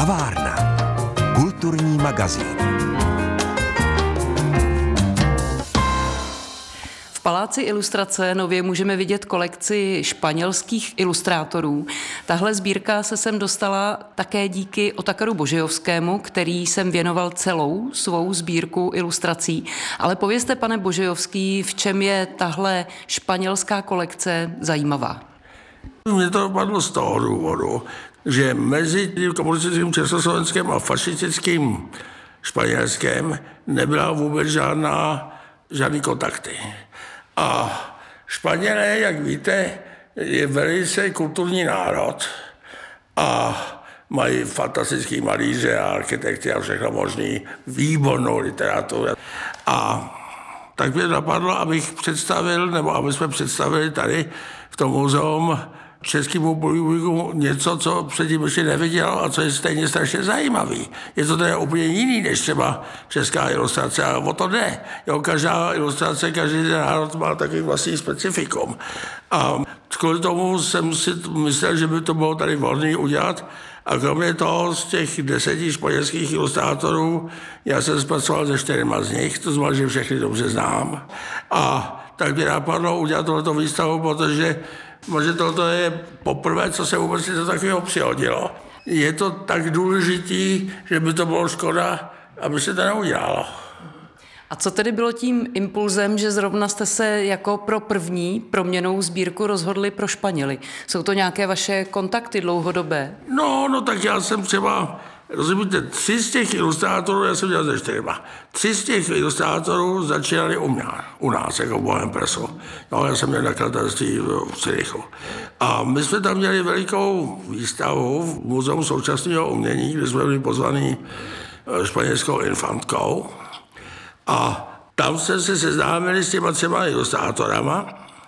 Kavárna. Kulturní magazín. V Paláci ilustrace nově můžeme vidět kolekci španělských ilustrátorů. Tahle sbírka se sem dostala také díky Otakaru Božejovskému, který sem věnoval celou svou sbírku ilustrací. Ale povězte, pane Božejovský, v čem je tahle španělská kolekce zajímavá? Mně to dopadlo z toho důvodu, že mezi komunistickým Československém a fašistickým Španělskem nebyla vůbec žádný kontakty. A Španělé, jak víte, je velice kulturní národ a mají fantastický malíře a architekty a všechno možný, výbornou literaturu. A tak mě napadlo, abych představil, nebo aby jsme představili tady v tom muzeum českému publiku něco, co předtím ještě nevidělo a co je stejně strašně zajímavý. Je to teda úplně jiný, než třeba česká ilustrace, ale o to jde. Jo, každá ilustrace, každý národ má takový vlastní specifikum. A kvůli tomu jsem si myslel, že by to bylo tady vhodné udělat. A kromě toho z těch 10 španělských ilustrátorů, já jsem zpracoval se 4 z nich, to znamená, že všechny dobře znám. A tak mě napadlo udělat tohleto výstavu, protože možná toto je poprvé, co se vůbec něco takového přihodilo. Je to tak důležitý, že by to bylo škoda, aby se to neudělalo. A co tedy bylo tím impulzem, že zrovna jste se jako pro první proměnnou sbírku rozhodli pro Španěly? Jsou to nějaké vaše kontakty dlouhodobé? No, tak já jsem třeba, rozumíte, 3 z těch ilustrátorů, já jsem dělal se 4. 3 z těch ilustrátorů začínali u nás, jako v Bohem Pressu. No, já jsem měl nakladatelství v Curychu. A my jsme tam měli velikou výstavu v Muzeu současného umění, kde jsme byli pozvaní španělskou infantkou. A tam jsme se seznámili s těma 3 ilustrátorama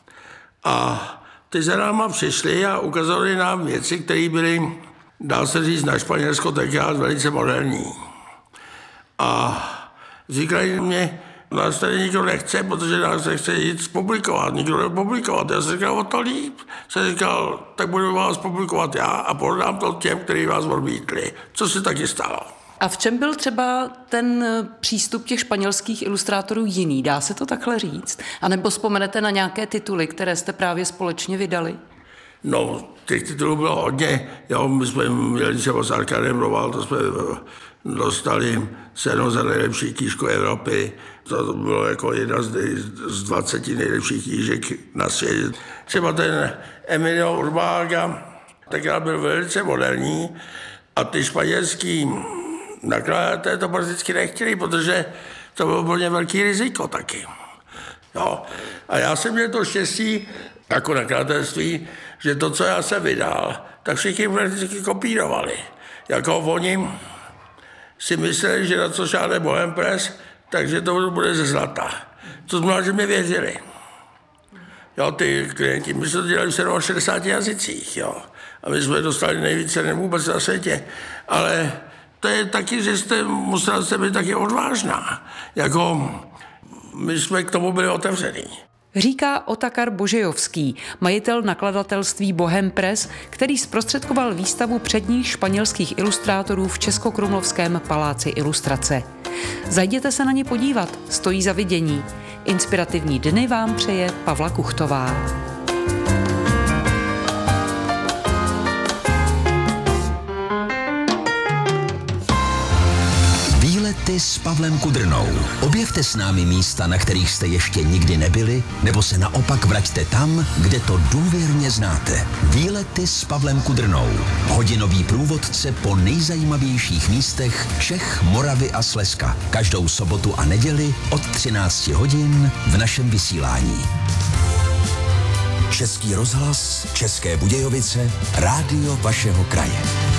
a ty za náma přišli a ukazovali nám věci, které byly, dá se říct, na Španělsko tenkrát velice moderní. A říkali mě, nás tady nikdo nechce, protože nás nechce nic publikovat, nikdo nepublikovat. Já jsem říkal, o to líp. Jsem říkal, tak budu vás publikovat já a prodám to těm, kteří vás odmítli. Co se taky stalo. A v čem byl třeba ten přístup těch španělských ilustrátorů jiný? Dá se to takhle říct? A nebo vzpomenete na nějaké tituly, které jste právě společně vydali? No, těch titulů bylo hodně. Jo, my jsme měli třeba s Arkadem Roval, to jsme dostali cenu za nejlepší knížku Evropy. To bylo jako jedna z 20 nejlepších knížek na světě. Třeba ten Emilio Urbága, tenkrát byl velice moderní a ty španělský nakladatelé to prakticky nechtěli, protože to bylo pro ně velký riziko taky. Jo. A já jsem měl to štěstí jako nakladatelství, že to, co já jsem vydal, tak všichni prakticky kopírovali. Jako oni si mysleli, že na co šáhne Bohem Press, takže to bude ze zlata. To znamená, že mě věřili. Jo, ty klienti, my jsme to dělali v 67 jazycích, jo. A my jsme dostali nejvíce cen vůbec na světě. Ale to je taky, že jste musela být taky odvážná. Jako my jsme k tomu byli otevření. Říká Otakar Božejovský, majitel nakladatelství Bohem Press, který zprostředkoval výstavu předních španělských ilustrátorů v Českokrumlovském paláci ilustrace. Zajděte se na ně podívat, stojí za vidění. Inspirativní dny vám přeje Pavla Kuchtová. Výlety s Pavlem Kudrnou. Objevte s námi místa, na kterých jste ještě nikdy nebyli, nebo se naopak vraťte tam, kde to důvěrně znáte. Výlety s Pavlem Kudrnou. Hodinový průvodce po nejzajímavějších místech Čech, Moravy a Slezska. Každou sobotu a neděli od 13 hodin v našem vysílání. Český rozhlas, České Budějovice, rádio vašeho kraje.